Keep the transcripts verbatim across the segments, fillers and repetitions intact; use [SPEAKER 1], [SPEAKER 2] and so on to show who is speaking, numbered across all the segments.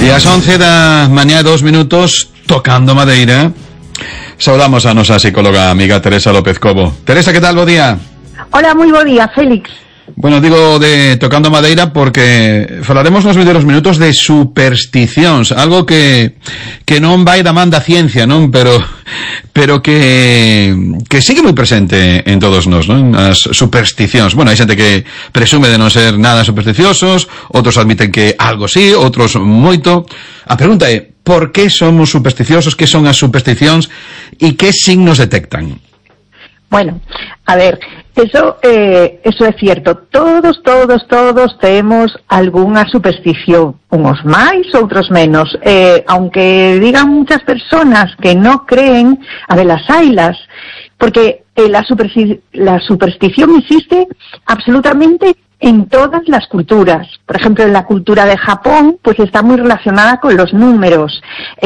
[SPEAKER 1] E ás once da mañá, dos minutos, tocando madeira, saudamos a nosa psicóloga amiga Teresa López Cobo. Teresa, que tal? Bo día.
[SPEAKER 2] Hola, moi bo día, Félix.
[SPEAKER 1] Bueno, digo de tocando madeira porque falaremos nos vindeiros minutos de supersticións, algo que que non vai da man da ciencia, non, pero pero que que sigue moi presente en todos nós, non? As supersticións. Bueno, hai xente que presume de non ser nada supersticiosos, outros admiten que algo sí, outros moito. A pregunta é, por que somos supersticiosos? Que son as supersticións e que signos detectan?
[SPEAKER 2] Bueno, a ver, eso eh, eso é cierto. Todos, todos, todos temos algunha superstición, unos máis, outros menos. Eh, aunque digan muchas personas que no creen, a ver, las haylas, porque eh, la, supersti la superstición existe absolutamente en todas las culturas. Por ejemplo, en la cultura de Japón, pues está muy relacionada con los números.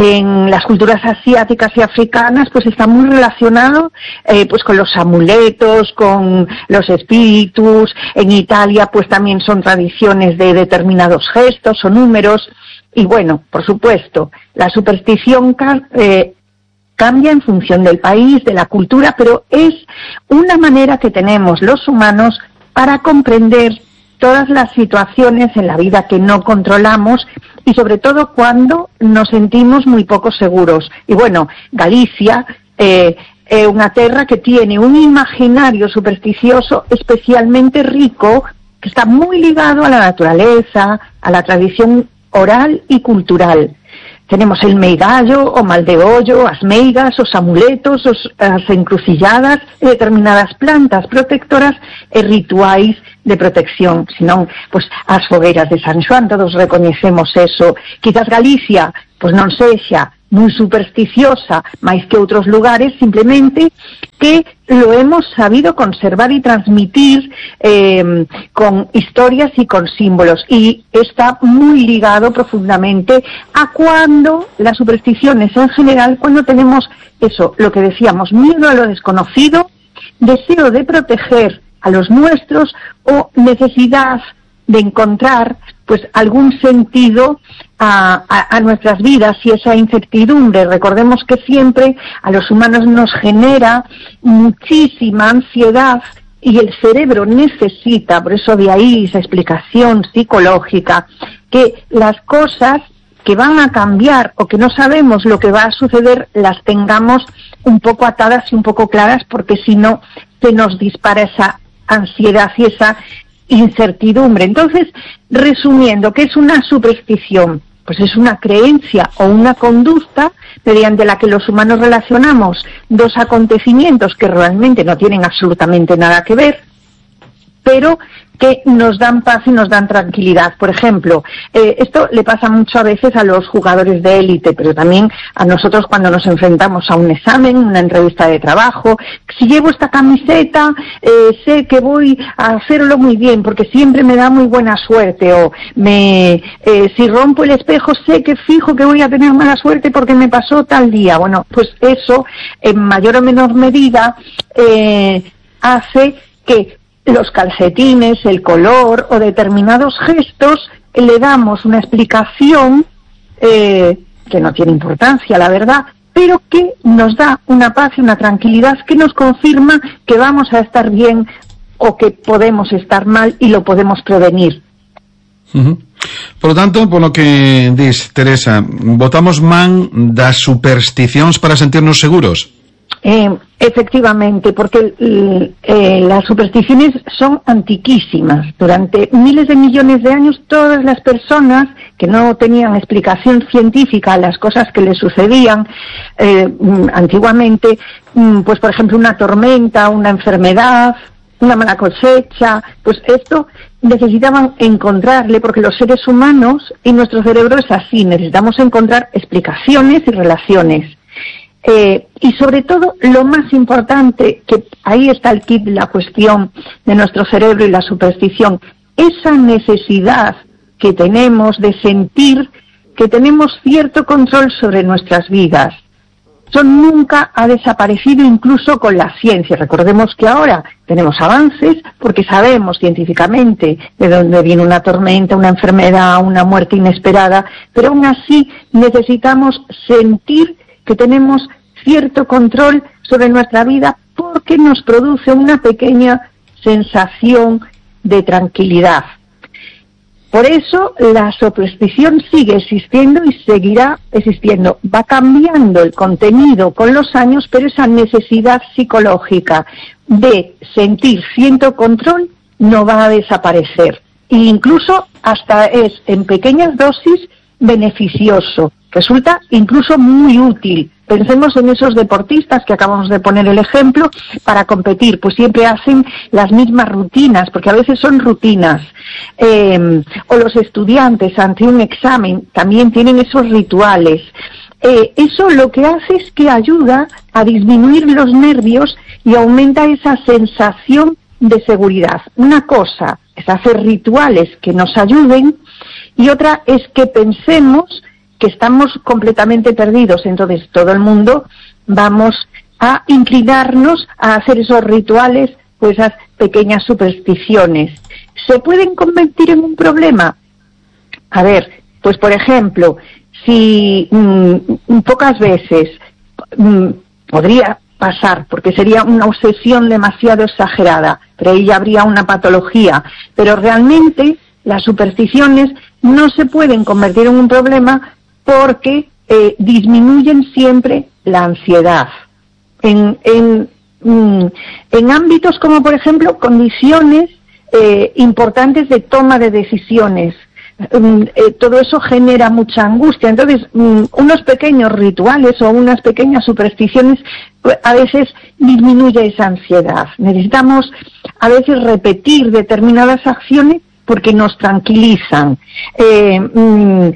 [SPEAKER 2] En las culturas asiáticas y africanas, pues está muy relacionado eh, pues con los amuletos, con los espíritus. En Italia, pues también son tradiciones de determinados gestos o números. Y bueno, por supuesto, la superstición eh, cambia en función del país, de la cultura, pero es una manera que tenemos los humanos para comprender todas las situaciones en la vida que no controlamos y sobre todo cuando nos sentimos muy poco seguros. Y bueno, Galicia eh, é unha terra que tiene un imaginario supersticioso especialmente rico, que está muy ligado a la naturaleza, a la tradición oral y cultural. Tenemos el meigallo, o mal de ollo, as meigas, os amuletos, os, as encrucilladas, e determinadas plantas protectoras e rituais de protección. Senón, pues, as fogueiras de San Xoán, todos recoñecemos eso. Quizás Galicia, pues non sexa moi supersticiosa, máis que outros lugares, simplemente que lo hemos sabido conservar y transmitir eh, con historias y con símbolos, y está muy ligado profundamente a cuando las supersticiones en general, cuando tenemos eso, lo que decíamos, miedo a lo desconocido, deseo de proteger a los nuestros o necesidad de encontrar pues algún sentido a, a, a nuestras vidas y esa incertidumbre. Recordemos que siempre a los humanos nos genera muchísima ansiedad y el cerebro necesita, por eso de ahí esa explicación psicológica, que las cosas que van a cambiar o que no sabemos lo que va a suceder las tengamos un poco atadas y un poco claras, porque si no se nos dispara esa ansiedad y esa incertidumbre. Entonces, resumiendo, ¿qué es una superstición? Pues es una creencia o una conducta mediante la que los humanos relacionamos dos acontecimientos que realmente no tienen absolutamente nada que ver, pero que nos dan paz y nos dan tranquilidad. Por ejemplo, eh, esto le pasa mucho a veces a los jugadores de élite, pero también a nosotros cuando nos enfrentamos a un examen, una entrevista de trabajo. Si llevo esta camiseta, eh, sé que voy a hacerlo muy bien, porque siempre me da muy buena suerte. O me, eh, si rompo el espejo, sé que fijo que voy a tener mala suerte porque me pasó tal día. Bueno, pues eso, en mayor o menor medida, eh, hace que los calcetines, el color o determinados gestos le damos una explicación eh, que no tiene importancia, la verdad, pero que nos da una paz y una tranquilidad que nos confirma que vamos a estar bien o que podemos estar mal y lo podemos prevenir.
[SPEAKER 1] Uh-huh. Por lo tanto, por lo que dis, Teresa, botamos man das supersticións para sentirnos seguros.
[SPEAKER 2] Eh, efectivamente, porque eh, las supersticiones son antiquísimas. Durante miles de millones de años, todas las personas que no tenían explicación científica a las cosas que les sucedían eh, antiguamente, pues por ejemplo una tormenta, una enfermedad, una mala cosecha, pues esto necesitaban encontrarle, porque los seres humanos y nuestro cerebro es así, necesitamos encontrar explicaciones y relaciones. Eh, y sobre todo, lo más importante, que ahí está el kit, la cuestión de nuestro cerebro y la superstición, esa necesidad que tenemos de sentir que tenemos cierto control sobre nuestras vidas. Eso nunca ha desaparecido, incluso con la ciencia. Recordemos que ahora tenemos avances porque sabemos científicamente de dónde viene una tormenta, una enfermedad, una muerte inesperada, pero aún así necesitamos sentir que tenemos cierto control sobre nuestra vida porque nos produce una pequeña sensación de tranquilidad. Por eso la superstición sigue existiendo y seguirá existiendo. Va cambiando el contenido con los años, pero esa necesidad psicológica de sentir cierto control no va a desaparecer. E incluso hasta es en pequeñas dosis beneficioso. Resulta incluso muy útil. Pensemos en esos deportistas que acabamos de poner el ejemplo para competir, pues siempre hacen las mismas rutinas, porque a veces son rutinas. Eh, o los estudiantes ante un examen también tienen esos rituales. Eh, eso lo que hace es que ayuda a disminuir los nervios y aumenta esa sensación de seguridad. Una cosa es hacer rituales que nos ayuden y otra es que pensemos que estamos completamente perdidos. Entonces todo el mundo vamos a inclinarnos a hacer esos rituales, pues esas pequeñas supersticiones. ¿Se pueden convertir en un problema? A ver, pues por ejemplo, si mmm, pocas veces mmm, podría pasar, porque sería una obsesión demasiado exagerada, pero ahí ya habría una patología, pero realmente las supersticiones no se pueden convertir en un problema porque eh, disminuyen siempre la ansiedad. En, en, mm, en ámbitos como, por ejemplo, condiciones eh, importantes de toma de decisiones, mm, eh, todo eso genera mucha angustia. Entonces, mm, unos pequeños rituales o unas pequeñas supersticiones pues, a veces disminuye esa ansiedad. Necesitamos a veces repetir determinadas acciones porque nos tranquilizan. Eh, mm,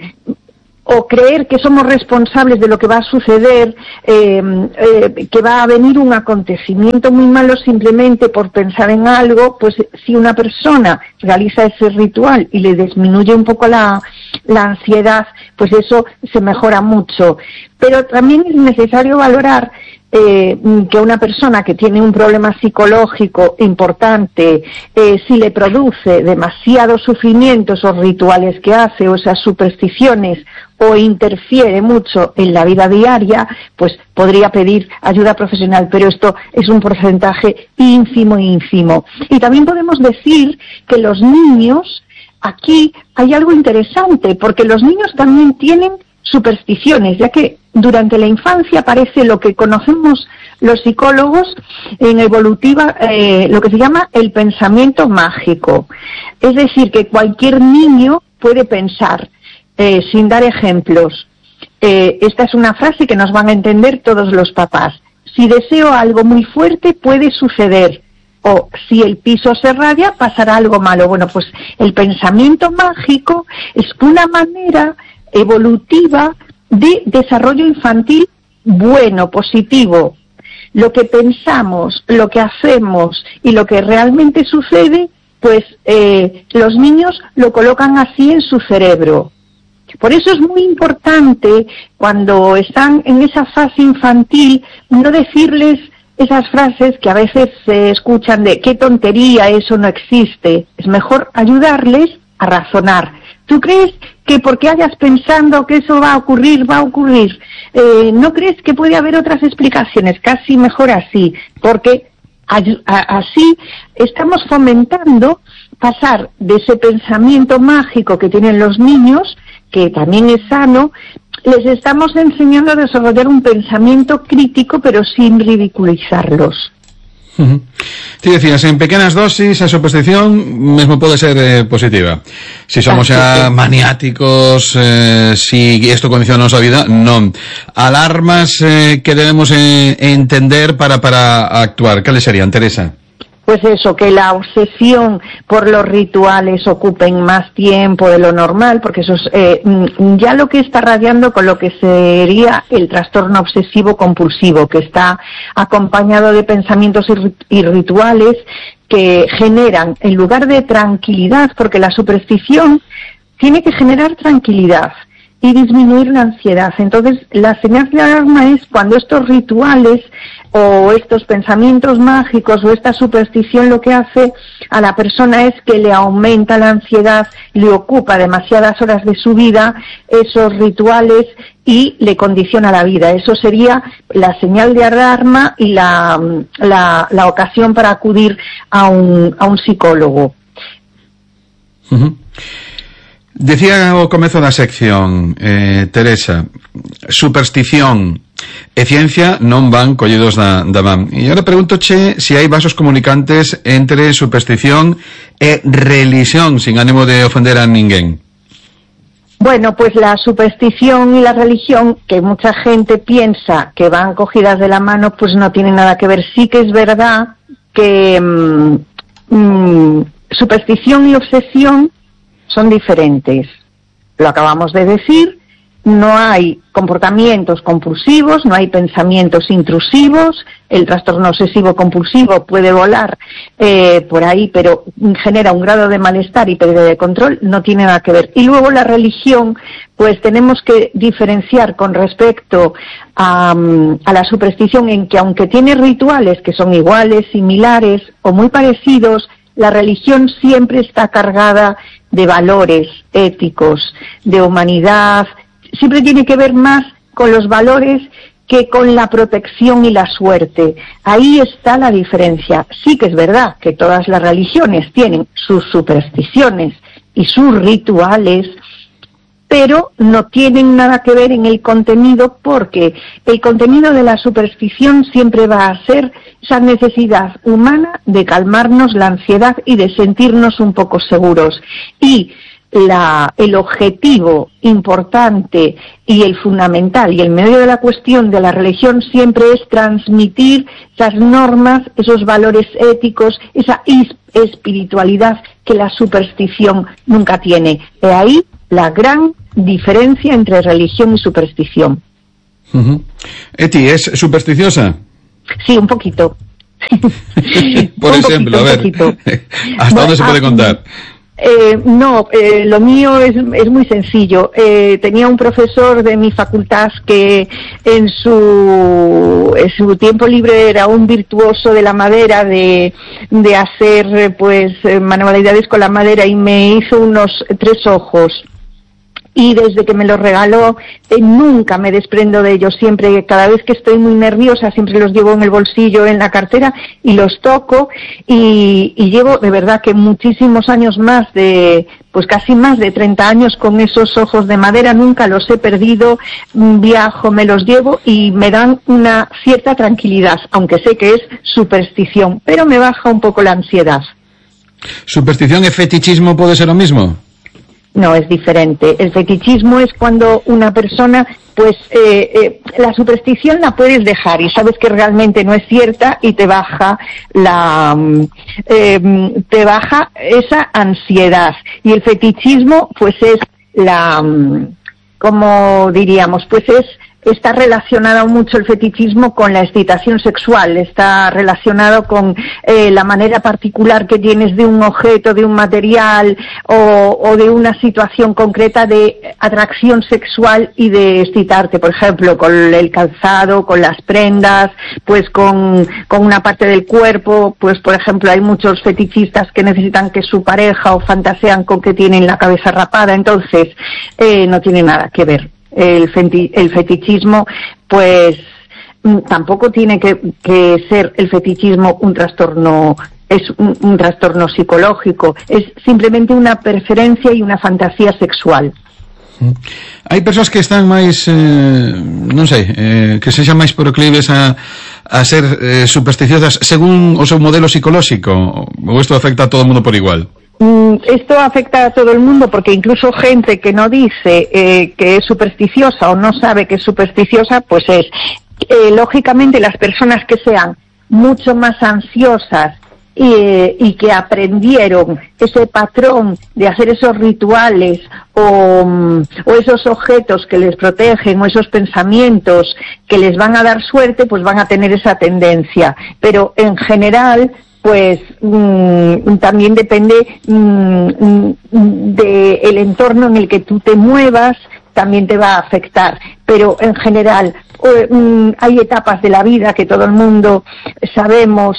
[SPEAKER 2] o creer que somos responsables de lo que va a suceder, eh, eh, que va a venir un acontecimiento muy malo simplemente por pensar en algo, pues si una persona realiza ese ritual y le disminuye un poco la, la ansiedad, pues eso se mejora mucho. Pero también es necesario valorar eh, que una persona que tiene un problema psicológico importante, eh, si le produce demasiado sufrimiento esos rituales que hace o esas supersticiones, o interfiere mucho en la vida diaria, pues podría pedir ayuda profesional, pero esto es un porcentaje ínfimo, ínfimo. Y también podemos decir que los niños, aquí hay algo interesante, porque los niños también tienen supersticiones, ya que durante la infancia aparece lo que conocemos los psicólogos en evolutiva, eh, lo que se llama el pensamiento mágico. Es decir, que cualquier niño puede pensar, Eh, sin dar ejemplos. Eh, esta es una frase que nos van a entender todos los papás. Si deseo algo muy fuerte, puede suceder. O si el piso se radia, pasará algo malo. Bueno, pues el pensamiento mágico es una manera evolutiva de desarrollo infantil bueno, positivo. Lo que pensamos, lo que hacemos y lo que realmente sucede, pues eh, los niños lo colocan así en su cerebro. Por eso es muy importante, cuando están en esa fase infantil, no decirles esas frases que a veces se escuchan de qué tontería, eso no existe. Es mejor ayudarles a razonar. ¿Tú crees que porque hayas pensando que eso va a ocurrir, va a ocurrir? Eh, ¿No crees que puede haber otras explicaciones? Casi mejor así, porque así estamos fomentando pasar de ese pensamiento mágico que tienen los niños, que también es sano, les estamos enseñando a desarrollar un pensamiento crítico, pero sin ridiculizarlos.
[SPEAKER 1] Uh-huh. Sí, decías, en pequeñas dosis esa superstición mismo puede ser eh, positiva. Si somos ya maniáticos, eh, si esto condiciona nuestra vida, no. Alarmas eh, que debemos eh, entender para, para actuar, ¿cuáles serían, Teresa?
[SPEAKER 2] Pues eso, que la obsesión por los rituales ocupen más tiempo de lo normal, porque eso es eh, ya lo que está radiando con lo que sería el trastorno obsesivo compulsivo, que está acompañado de pensamientos y rituales que generan, en lugar de tranquilidad, porque la superstición tiene que generar tranquilidad. y disminuir la ansiedad. Entonces, la señal de alarma es cuando estos rituales o estos pensamientos mágicos o esta superstición lo que hace a la persona es que le aumenta la ansiedad, le ocupa demasiadas horas de su vida esos rituales y le condiciona la vida. Eso sería la señal de alarma y la, la, la ocasión para acudir a un, a un psicólogo.
[SPEAKER 1] Uh-huh. Decía ao comezo da sección, eh, Teresa, superstición e ciencia non van collidos da, da man. E agora pregúntoche se hai vasos comunicantes entre superstición e religión, sin ánimo de ofender a ninguén.
[SPEAKER 2] Bueno, pues la superstición y la religión, que mucha gente piensa que van cogidas de la mano, pues no tienen nada que ver. Sí que es verdad que mmm, mmm, superstición y obsesión son diferentes. Lo acabamos de decir, no hay comportamientos compulsivos, no hay pensamientos intrusivos, el trastorno obsesivo compulsivo puede volar eh, por ahí, pero genera un grado de malestar y pérdida de control, no tiene nada que ver. Y luego la religión, pues tenemos que diferenciar con respecto a, a la superstición en que aunque tiene rituales que son iguales, similares o muy parecidos, la religión siempre está cargada de valores éticos, de humanidad, siempre tiene que ver más con los valores que con la protección y la suerte. Ahí está la diferencia. Sí que es verdad que todas las religiones tienen sus supersticiones y sus rituales, pero no tienen nada que ver en el contenido, porque el contenido de la superstición siempre va a ser esa necesidad humana de calmarnos la ansiedad y de sentirnos un poco seguros. Y la, el objetivo importante y el fundamental y el medio de la cuestión de la religión siempre es transmitir esas normas, esos valores éticos, esa espiritualidad que la superstición nunca tiene. De ahí la gran diferencia entre religión y superstición.
[SPEAKER 1] Uh-huh. Eti, ¿es supersticiosa?
[SPEAKER 2] Sí, un poquito.
[SPEAKER 1] Por
[SPEAKER 2] un
[SPEAKER 1] ejemplo,
[SPEAKER 2] poquito,
[SPEAKER 1] a ver, ¿hasta bueno, dónde se puede contar?
[SPEAKER 2] Eh, no, eh, lo mío es, es muy sencillo. Eh, tenía un profesor de mi facultad que en su, en su tiempo libre era un virtuoso de la madera, de, de hacer pues manualidades con la madera, y me hizo unos tres ojos. Y desde que me los regaló, eh, nunca me desprendo de ellos. Siempre, cada vez que estoy muy nerviosa, siempre los llevo en el bolsillo, en la cartera, y los toco, y, y llevo de verdad que muchísimos años más, de pues casi más de treinta años con esos ojos de madera. Nunca los he perdido, viajo, me los llevo y me dan una cierta tranquilidad, aunque sé que es superstición, pero me baja un poco la ansiedad.
[SPEAKER 1] ¿Superstición y fetichismo puede ser lo mismo?
[SPEAKER 2] No, es diferente. El fetichismo es cuando una persona, pues, eh, eh, la superstición la puedes dejar y sabes que realmente no es cierta y te baja la, eh, te baja esa ansiedad. Y el fetichismo, pues, es la, como diríamos, pues es, está relacionado mucho el fetichismo con la excitación sexual, está relacionado con eh, la manera particular que tienes de un objeto, de un material o, o de una situación concreta de atracción sexual y de excitarte, por ejemplo, con el calzado, con las prendas, pues con, con una parte del cuerpo. Pues por ejemplo hay muchos fetichistas que necesitan que su pareja o fantasean con que tienen la cabeza rapada, entonces eh, no tiene nada que ver. El, feti el fetichismo, pues tampoco tiene que, que ser el fetichismo un trastorno, es un, un trastorno psicológico, es simplemente una preferencia y una fantasía sexual.
[SPEAKER 1] Hai persoas que están máis, eh, non sei, eh, que sexan máis proclives a, a ser eh, supersticiosas según o seu modelo psicolóxico, ou isto afecta a todo o mundo por igual?
[SPEAKER 2] Esto afecta a todo el mundo, porque incluso gente que no dice eh, que es supersticiosa o no sabe que es supersticiosa, pues es. Eh, lógicamente las personas que sean mucho más ansiosas y, y que aprendieron ese patrón de hacer esos rituales o, o esos objetos que les protegen o esos pensamientos que les van a dar suerte, pues van a tener esa tendencia. Pero en general, pues mmm, también depende mmm, del entorno en el que tú te muevas también te va a afectar. Pero en general eh, hay etapas de la vida que todo el mundo sabemos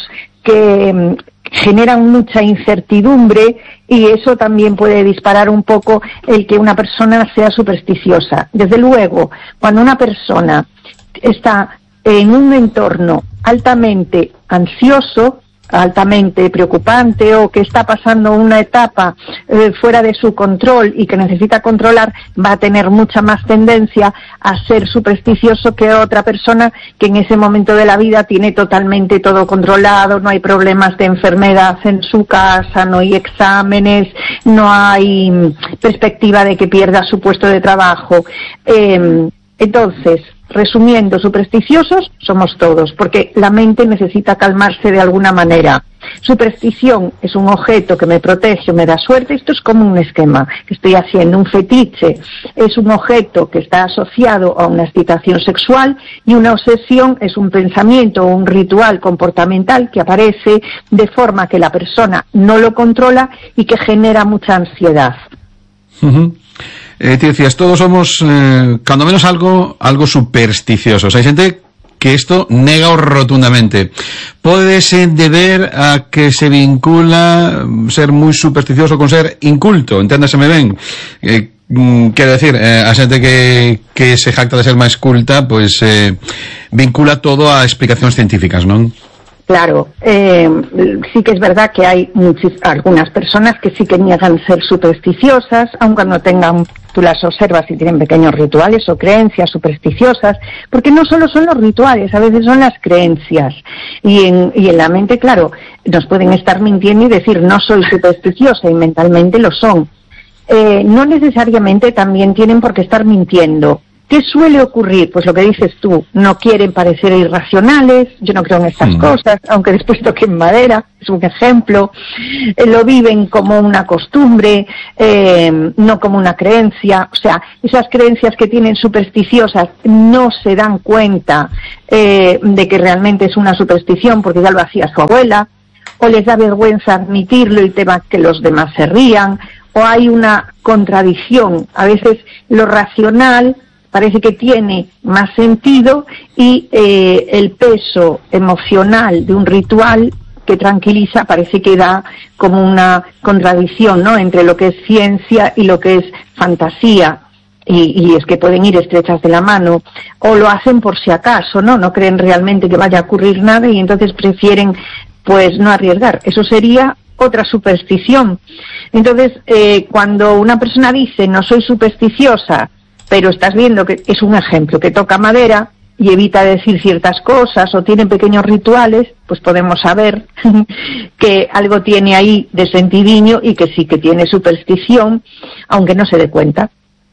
[SPEAKER 2] que generan mucha incertidumbre, y eso también puede disparar un poco el que una persona sea supersticiosa. Desde luego, cuando una persona está en un entorno altamente ansioso, altamente preocupante, o que está pasando una etapa eh, fuera de su control y que necesita controlar, va a tener mucha más tendencia a ser supersticioso que otra persona que en ese momento de la vida tiene totalmente todo controlado, no hay problemas de enfermedad en su casa, no hay exámenes, no hay perspectiva de que pierda su puesto de trabajo. Eh, entonces, resumiendo, supersticiosos somos todos, porque la mente necesita calmarse de alguna manera. Superstición es un objeto que me protege, me da suerte. Esto es como un esquema que estoy haciendo. Un fetiche es un objeto que está asociado a una excitación sexual, y una obsesión es un pensamiento o un ritual comportamental que aparece de forma que la persona no lo controla y que genera mucha ansiedad.
[SPEAKER 1] Uh-huh. Eh, te decías, todos somos, eh, cuando menos algo, algo supersticiosos. Hay gente que esto nega rotundamente. ¿Puede ser deber a que se vincula ser muy supersticioso con ser inculto? Enténdaseme ben. Eh, Quero decir, eh, a xente que, que se jacta de ser máis culta, pois eh, vincula todo a explicacións científicas, non?
[SPEAKER 2] Claro, eh, sí que es verdad que hay muchis, algunas personas que sí que niegan ser supersticiosas, aunque no tengan, tú las observas y tienen pequeños rituales o creencias supersticiosas, porque no solo son los rituales, a veces son las creencias. Y en, y en la mente, claro, nos pueden estar mintiendo y decir no soy supersticiosa, y mentalmente lo son. Eh, no necesariamente también tienen por qué estar mintiendo. ¿Qué suele ocurrir? Pues lo que dices tú, no quieren parecer irracionales, yo no creo en estas mm. cosas, aunque después toquen madera, es un ejemplo, eh, lo viven como una costumbre, eh, no como una creencia. O sea, esas creencias que tienen supersticiosas no se dan cuenta eh, de que realmente es una superstición, porque ya lo hacía su abuela, o les da vergüenza admitirlo y tema que los demás se rían, o hay una contradicción. A veces lo racional parece que tiene más sentido, y eh, el peso emocional de un ritual que tranquiliza parece que da como una contradicción, ¿no?, entre lo que es ciencia y lo que es fantasía. Y, y es que pueden ir estrechas de la mano, o lo hacen por si acaso, ¿no? No creen realmente que vaya a ocurrir nada, y entonces prefieren pues no arriesgar. Eso sería otra superstición. Entonces, eh, cuando una persona dice no soy supersticiosa, pero estás viendo que es un ejemplo, que toca madera y evita decir ciertas cosas, o tiene pequeños rituales, pues podemos saber que algo tiene ahí de sentidiño y que sí que tiene superstición, aunque no se dé cuenta.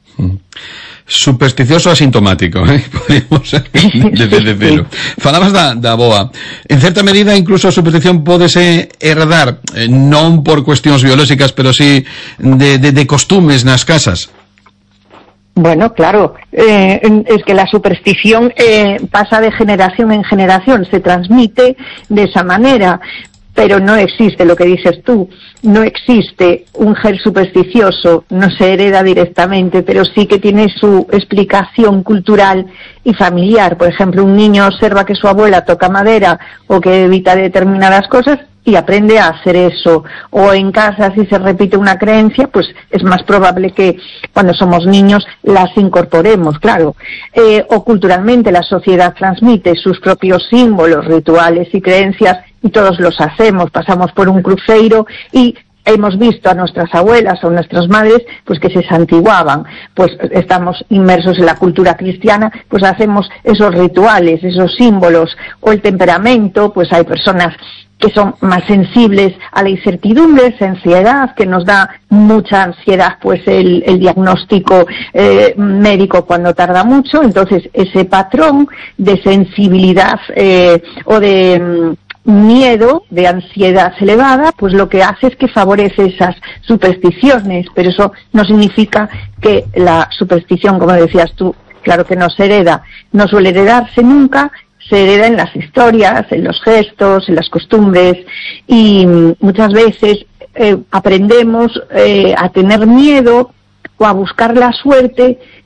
[SPEAKER 1] Supersticioso asintomático, eh? Podemos desde de pelo. Falabas da, da boa. En certa medida, incluso a superstición pódese herdar, eh, non por cuestións biolóxicas, pero sí de, de, de costumes nas casas.
[SPEAKER 2] Bueno, claro, eh, es que la superstición eh, pasa de generación en generación, se transmite de esa manera, pero no existe lo que dices tú, no existe un gen supersticioso, no se hereda directamente, pero sí que tiene su explicación cultural y familiar. Por ejemplo, un niño observa que su abuela toca madera o que evita determinadas cosas y aprende a hacer eso. O en casa, si se repite una creencia, pues es más probable que cuando somos niños las incorporemos, claro. Eh, o culturalmente la sociedad transmite sus propios símbolos, rituales y creencias, y todos los hacemos. Pasamos por un cruceiro y hemos visto a nuestras abuelas o nuestras madres pues que se santiguaban. Pues estamos inmersos en la cultura cristiana, pues hacemos esos rituales, esos símbolos. O el temperamento, pues hay personas que son más sensibles a la incertidumbre, esa ansiedad, que nos da mucha ansiedad pues el, el diagnóstico eh, médico cuando tarda mucho. Entonces ese patrón de sensibilidad eh, o de mm, miedo, de ansiedad elevada, pues lo que hace es que favorece esas supersticiones, pero eso no significa que la superstición, como decías tú, claro que no se hereda, no suele heredarse nunca, se hereda en las historias, en los gestos, en las costumbres, y muchas veces eh, aprendemos eh, a tener miedo o a buscar la suerte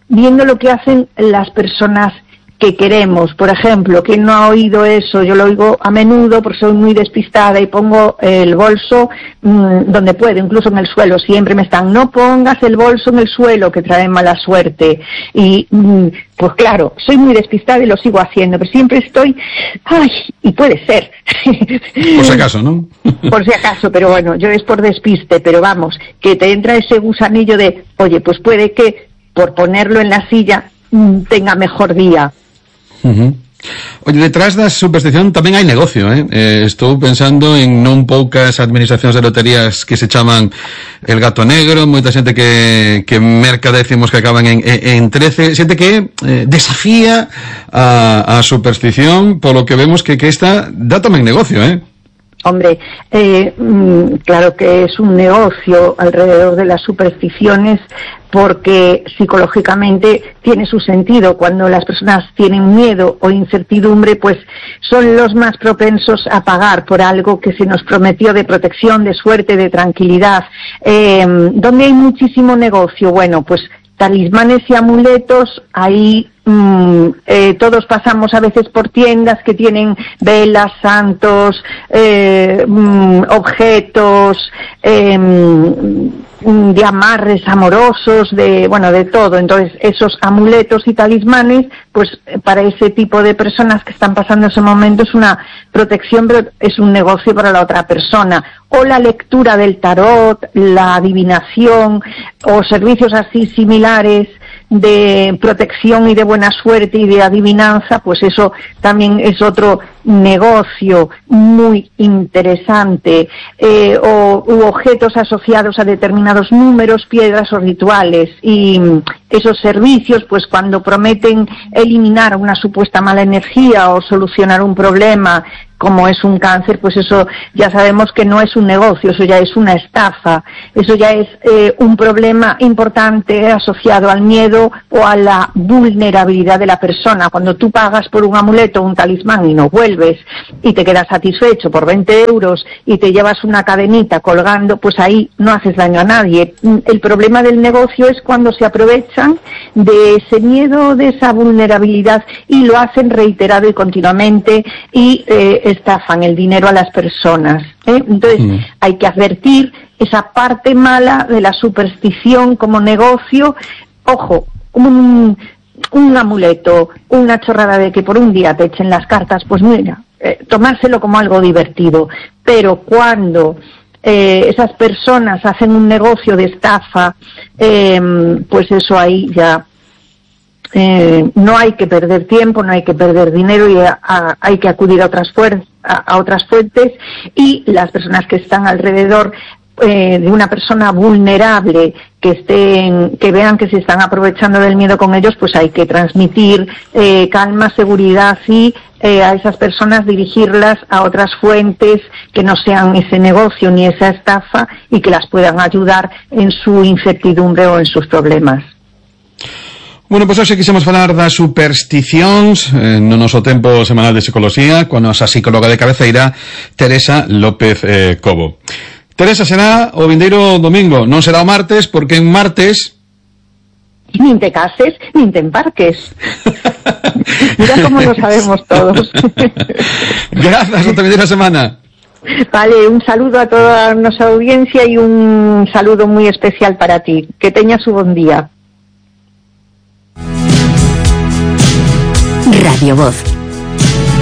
[SPEAKER 2] viendo lo que hacen las personas que queremos. Por ejemplo, ¿quién no ha oído eso? Yo lo oigo a menudo porque soy muy despistada y pongo el bolso mmm, donde puedo, incluso en el suelo. Siempre me están, no pongas el bolso en el suelo que trae mala suerte. Y mmm, pues claro, soy muy despistada y lo sigo haciendo, pero siempre estoy, ay, y puede ser.
[SPEAKER 1] Por si acaso, ¿no?
[SPEAKER 2] Por si acaso, pero bueno, yo es por despiste, pero vamos, que te entra ese gusanillo de, oye, pues puede que por ponerlo en la silla mmm, tenga mejor día.
[SPEAKER 1] Uh-huh. Oye, detrás da superstición tamén hai negocio, eh? eh estou pensando en non poucas administracións de loterías que se chaman el gato negro, moita xente que, que merca décimos que acaban en, en trece, xente que eh, desafía a, a superstición, polo que vemos que, que esta dá tamén negocio, eh?
[SPEAKER 2] Hombre, eh, claro que es un negocio alrededor de las supersticiones porque psicológicamente tiene su sentido. Cuando las personas tienen miedo o incertidumbre, pues son los más propensos a pagar por algo que se nos prometió de protección, de suerte, de tranquilidad. Eh, ¿Dónde hay muchísimo negocio? Bueno, pues talismanes y amuletos, ahí mm, eh, todos pasamos a veces por tiendas que tienen velas, santos, eh, mm, objetos, eh, mm, de amarres amorosos, de bueno, de todo. Entonces, esos amuletos y talismanes, pues para ese tipo de personas que están pasando ese momento es una protección, pero es un negocio para la otra persona. O la lectura del tarot, la adivinación, o servicios así similares de protección y de buena suerte y de adivinanza, pues eso también es otro negocio muy interesante, eh, o u objetos asociados a determinados números, piedras o rituales. Y esos servicios, pues cuando prometen eliminar una supuesta mala energía o solucionar un problema, como es un cáncer, pues eso ya sabemos que no es un negocio, eso ya es una estafa, eso ya es eh, un problema importante asociado al miedo o a la vulnerabilidad de la persona. Cuando tú pagas por un amuleto o un talismán y no vuelves y te quedas satisfecho por veinte euros y te llevas una cadenita colgando, pues ahí no haces daño a nadie. El problema del negocio es cuando se aprovechan de ese miedo, de esa vulnerabilidad y lo hacen reiterado y continuamente y eh, estafan el dinero a las personas, ¿eh? Entonces mm. hay que advertir esa parte mala de la superstición como negocio. Ojo, un, un amuleto, una chorrada de que por un día te echen las cartas, pues mira, eh, tomárselo como algo divertido, pero cuando eh, esas personas hacen un negocio de estafa, eh, pues eso ahí ya Eh, no hay que perder tiempo, no hay que perder dinero y a, a, hay que acudir a otras, fuer- a, a otras fuentes, y las personas que están alrededor eh, de una persona vulnerable que estén, que vean que se están aprovechando del miedo con ellos, pues hay que transmitir eh, calma, seguridad y eh, a esas personas dirigirlas a otras fuentes que no sean ese negocio ni esa estafa y que las puedan ayudar en su incertidumbre o en sus problemas.
[SPEAKER 1] Bueno, pois hoxe quixemos falar das supersticións eh, no noso tempo semanal de psicología coa nosa psicóloga de cabeceira Teresa López eh, Cobo. Teresa, será o vindeiro domingo, non será o martes, porque en martes
[SPEAKER 2] nin te cases, nin te embarques. Mira como lo sabemos todos.
[SPEAKER 1] Grazas, ata vindeira semana.
[SPEAKER 2] Vale, un saludo a toda a nosa audiencia e un saludo moi especial para ti. Que teñas un bon día.
[SPEAKER 3] Radio Voz.